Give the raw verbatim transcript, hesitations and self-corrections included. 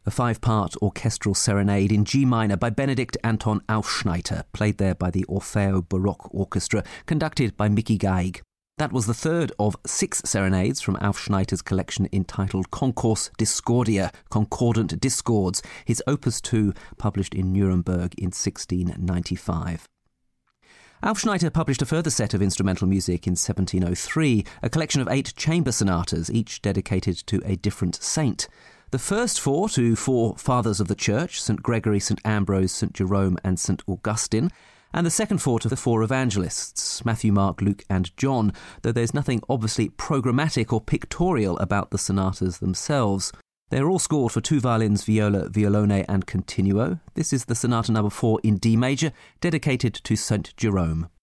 a five-part orchestral serenade in G minor by Benedict Anton Aufschneider, played there by the Orfeo Baroque Orchestra, conducted by Mickey Geig. That was the third of six serenades from Aufschneider's collection entitled Concours Discordia, Concordant Discords, his Opus two, published in Nuremberg in sixteen ninety-five. Aufschneider published a further set of instrumental music in seventeen oh three, a collection of eight chamber sonatas, each dedicated to a different saint. The first four to four Fathers of the Church, Saint Gregory, Saint Ambrose, Saint Jerome and Saint Augustine, and the second four to the four evangelists, Matthew, Mark, Luke and John, though there's nothing obviously programmatic or pictorial about the sonatas themselves. They're all scored for two violins, viola, violone and continuo. This is the sonata number four in D major, dedicated to Saint Jerome.